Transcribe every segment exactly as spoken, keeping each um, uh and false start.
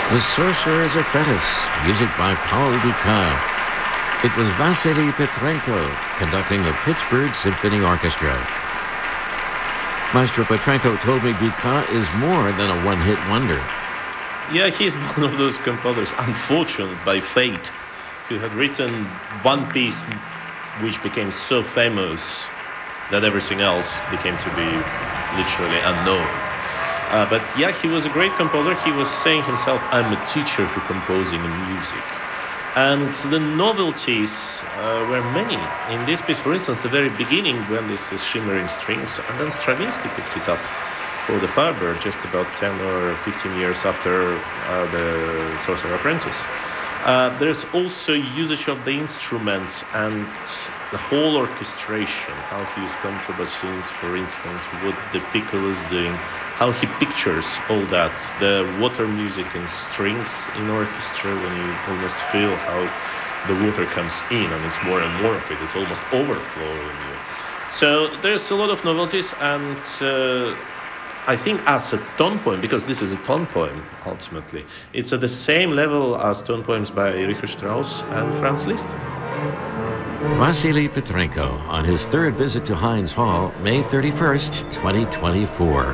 The Sorcerer's Apprentice, music by Paul Dukas. It was Vasily Petrenko conducting the Pittsburgh Symphony Orchestra. Maestro Petrenko told me Dukas is more than a one-hit wonder. Yeah, he's one of those composers, unfortunate by fate, who had written one piece which became so famous that everything else became to be literally unknown. Uh, but yeah, he was a great composer. He was saying himself, I'm a teacher to composing music. And the novelties uh, were many. In this piece, for instance, the very beginning, when this is shimmering strings, and then Stravinsky picked it up for the Firebird just about ten or fifteen years after uh, the Sorcerer's Apprentice. Uh, there's also usage of the instruments and the whole orchestration, how he used contrabassoons, for instance, what the piccolo is doing, how he pictures all that, the water music and strings in orchestra, when you almost feel how the water comes in, and it's more and more of it, it's almost overflowing you. So there's a lot of novelties, and uh, I think as a tone poem, because this is a tone poem ultimately, it's at the same level as tone poems by Richard Strauss and Franz Liszt. Vasily Petrenko on his third visit to Heinz Hall, May thirty-first, twenty twenty-four.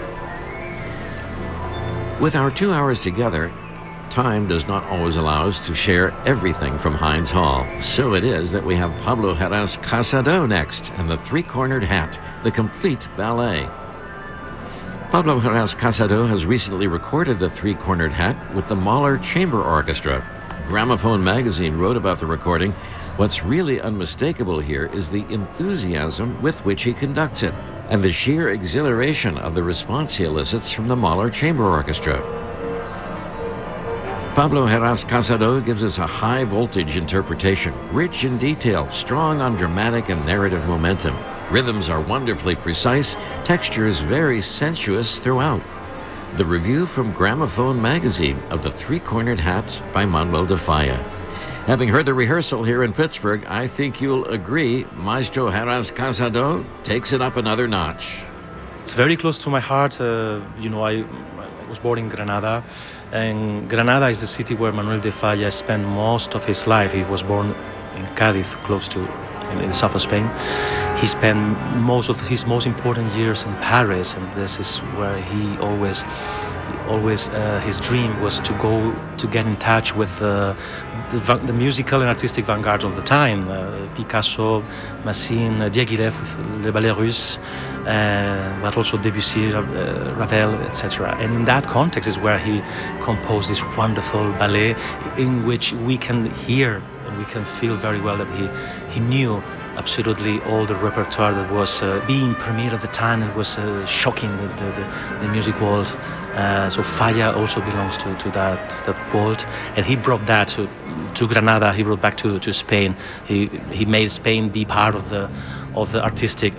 With our two hours together, time does not always allow us to share everything from Heinz Hall. So it is that we have Pablo Heras-Casado next, and the Three-Cornered Hat, the complete ballet. Pablo Heras-Casado has recently recorded the Three-Cornered Hat with the Mahler Chamber Orchestra. Gramophone magazine wrote about the recording. What's really unmistakable here is the enthusiasm with which he conducts it, and the sheer exhilaration of the response he elicits from the Mahler Chamber Orchestra. Pablo Heras-Casado gives us a high-voltage interpretation, rich in detail, strong on dramatic and narrative momentum. Rhythms are wonderfully precise, textures very sensuous throughout. The review from Gramophone magazine of the Three-Cornered Hat by Manuel de Falla. Having heard the rehearsal here in Pittsburgh, I think you'll agree Maestro Heras-Casado takes it up another notch. It's very close to my heart. Uh, you know, I, I was born in Granada, and Granada is the city where Manuel de Falla spent most of his life. He was born in Cádiz, close to in, in the south of Spain. He spent most of his most important years in Paris, and this is where he always, he always uh, his dream was to go to get in touch with uh, the, the musical and artistic vanguard of the time: uh, Picasso, Massine, uh, Diaghilev with Les Ballets Russes, uh, but also Debussy, uh, Ravel, et cetera. And in that context is where he composed this wonderful ballet, in which we can hear and we can feel very well that he he knew absolutely all the repertoire that was uh, being premiered at the time. It was uh, shocking, the, the, the, the music world. Uh, so Falla also belongs to, to that to that world, and he brought that to, to Granada. He brought back to, to Spain. He he made Spain be part of the of the artistic uh,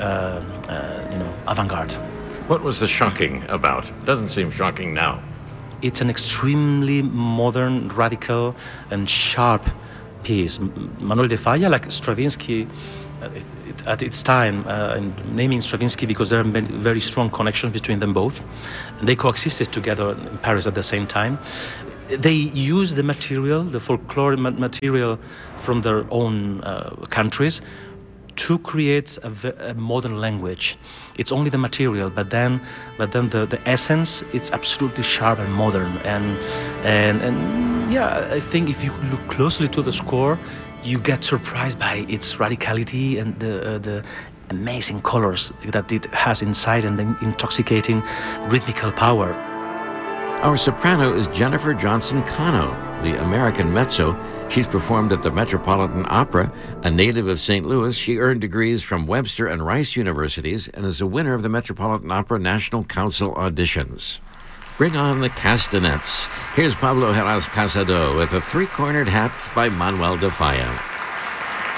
uh, you know avant-garde. What was the shocking about? Doesn't seem shocking now. It's an extremely modern, radical, and sharp piece. Manuel de Falla, like Stravinsky, uh, it, it, at its time, uh, and naming Stravinsky because there are very strong connections between them both, and they coexisted together in Paris at the same time. They used the material, the folklore material from their own uh, countries, to create a, a modern language. It's only the material, but then, but then the, the essence, it's absolutely sharp and modern. And and and yeah, I think if you look closely to the score, you get surprised by its radicality and the uh, the amazing colors that it has inside, and the intoxicating rhythmical power. Our soprano is Jennifer Johnson Cano, the American mezzo. She's performed at the Metropolitan Opera. A native of Saint Louis, she earned degrees from Webster and Rice Universities and is a winner of the Metropolitan Opera National Council auditions. Bring on the castanets. Here's Pablo Heras-Casado with a Three-Cornered Hat by Manuel de Falla.